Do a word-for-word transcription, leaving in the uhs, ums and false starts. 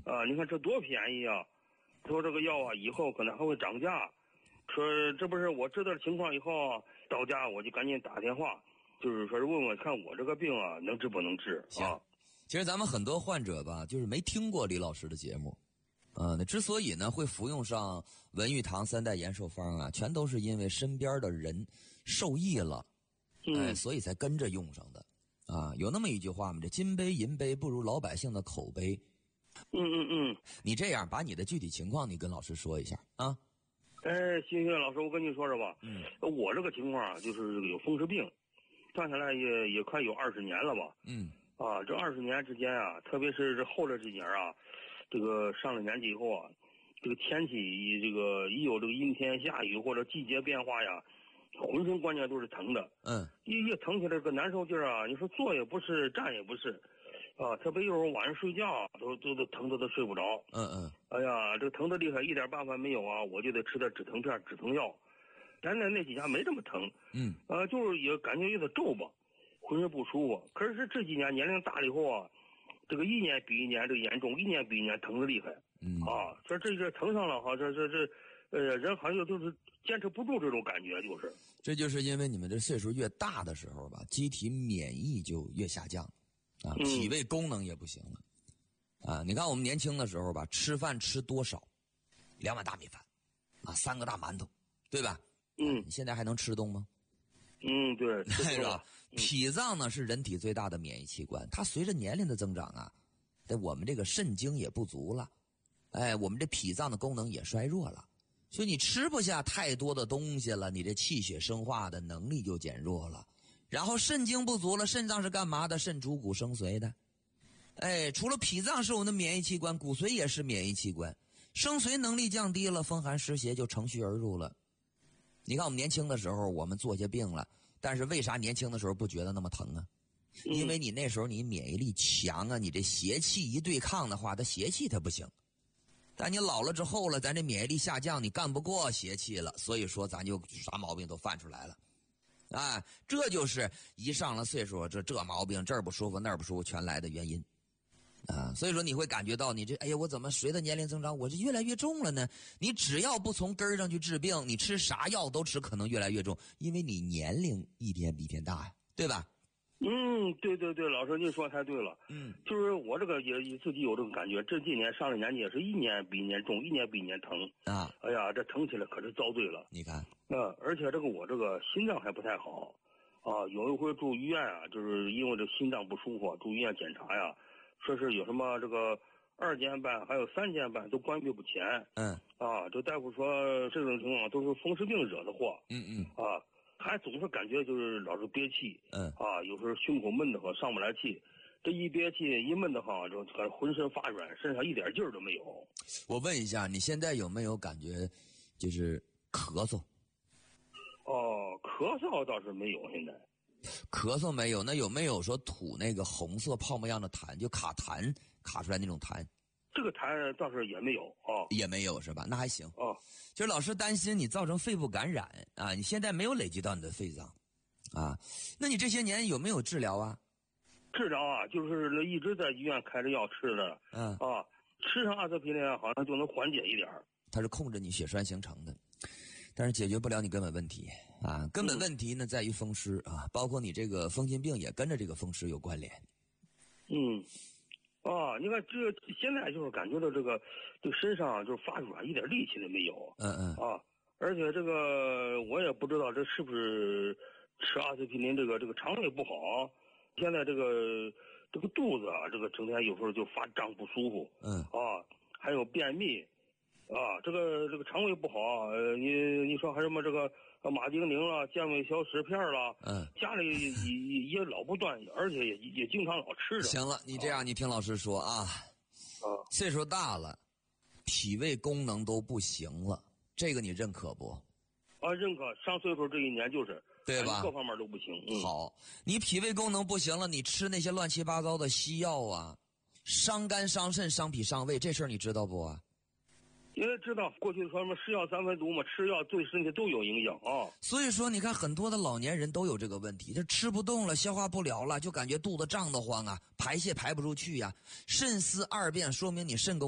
啊，你看这多便宜啊！说这个药啊，以后可能还会涨价。说这不是我知道情况以后啊，到家我就赶紧打电话，就是说是问问看我这个病啊能治不能治啊。 其实咱们很多患者吧，就是没听过李老师的节目。呃，那之所以呢会服用上文玉堂三代延寿方啊，全都是因为身边的人受益了，哎，所以才跟着用上的。啊，有那么一句话嘛，这金杯银杯不如老百姓的口碑。 嗯嗯嗯。 你这样把你的具体情况你跟老师说一下啊。 哎，行行，老师，我跟你说说吧。 嗯。 我这个情况啊，就是有风湿病，算下来也也快有二十年了吧。 嗯。 啊，这二十年之间啊，特别是这后来这几年啊，这个上了年纪以后啊，这个天气这个一有这个阴天下雨或者季节变化呀，浑身关节都是疼的。 嗯。 一一疼起来这个难受劲儿啊，你说坐也不是，站也不是，啊，特别有时候晚上睡觉都都都疼的都睡不着。 嗯嗯。 哎呀，这疼的厉害，一点办法没有啊，我就得吃点止疼片、止疼药。咱那那几家没这么疼。 嗯。 呃，就是也感觉有点皱巴。浑身不舒服，可是这几年年龄大了以后啊，这个一年比一年这个严重，一年比一年疼的厉害。 嗯啊，这这这疼上了哈，这这这，呃，人好像就是坚持不住这种感觉，就是。 这就是因为你们这岁数越大的时候吧，机体免疫就越下降，啊，脾胃功能也不行了，嗯、啊，你看我们年轻的时候吧，吃饭吃多少，两碗大米饭，啊，三个大馒头，对吧？ 嗯。 啊、你现在还能吃动吗？ 嗯，对， 对吧？脾脏呢是人体最大的免疫器官，它随着年龄的增长啊，我们这个肾精也不足了，哎，我们这脾脏的功能也衰弱了，所以你吃不下太多的东西了，你这气血生化的能力就减弱了。然后肾精不足了，肾脏是干嘛的？肾主骨生髓的。哎，除了脾脏是我们的免疫器官，骨髓也是免疫器官，生髓能力降低了，风寒湿邪就乘虚而入了。你看我们年轻的时候我们做些病了，但是为啥年轻的时候不觉得那么疼啊？因为你那时候你免疫力强啊，你这邪气一对抗的话，它邪气它不行。但你老了之后了，咱这免疫力下降，你干不过邪气了，所以说咱就啥毛病都犯出来了。啊，这就是一上了岁数，这这毛病这儿不舒服那儿不舒服全来的原因。啊，所以说你会感觉到你这，哎呀，我怎么随着年龄增长，我这越来越重了呢？你只要不从根儿上去治病，你吃啥药都吃可能越来越重，因为你年龄一天比一天大呀，对吧？ 嗯，对对对，老师您说太对了。 嗯， 就是我这个也自己有这个感觉，这几年上了年纪也是一年比一年重，一年比一年疼啊。 哎呀，这疼起来可是遭罪了。 你看， 呃，而且这个我这个心脏还不太好啊，有一回住医院啊，就是因为这心脏不舒服，住医院检查呀。说是有什么这个二尖瓣还有三尖瓣都关闭不全。 嗯。 啊，这大夫说这种情况都是风湿病惹的祸。 嗯嗯。 啊，还总是感觉就是老是憋气。 嗯。 啊，有时候胸口闷得慌，上不来气。这一憋气一闷得慌，就浑身发软，身上一点劲儿都没有。 我问一下，你现在有没有感觉就是咳嗽？ 哦，咳嗽倒是没有，现在。 咳嗽没有，那有没有说吐那个红色泡沫样的痰，就卡痰卡出来那种痰？ 这个痰倒是也没有啊， 也没有是吧？那还行啊。 就是老师担心你造成肺部感染啊，你现在没有累积到你的肺脏啊，那你这些年有没有治疗啊？ 治疗啊，就是一直在医院开着药吃的。 嗯啊，吃上阿司匹林好像就能缓解一点。 它是控制你血栓形成的。但是解决不了你根本问题啊！根本问题呢在于风湿啊，包括你这个风湿病也跟着这个风湿有关联。 嗯，啊，你看这现在就是感觉到这个这个身上就是发软，一点力气都没有。 嗯嗯。 啊，而且这个我也不知道这是不是吃阿司匹林这个这个肠胃不好，现在这个这个肚子啊，这个整天有时候就发胀不舒服。 嗯。 啊，还有便秘。啊，这个这个肠胃不好，呃，你你说还什么这个马丁宁了、健胃消食片了， 嗯， 家里也也老不断，而且也也经常老吃着。 行了，你这样，你听老师说啊， 啊， 岁数大了，脾胃功能都不行了，这个你认可不？ 啊，认可。上岁数这一年就是， 对吧？ 各方面都不行。嗯、 好，你脾胃功能不行了，你吃那些乱七八糟的西药啊，伤肝伤肾伤脾伤胃，这事儿你知道不啊？ 因为知道过去说什么是药三分毒嘛，吃药对身体都有影响啊。 所以说，你看很多的老年人都有这个问题，这吃不动了，消化不了了，就感觉肚子胀得慌啊，排泄排不出去呀、啊，肾丝二便，说明你肾功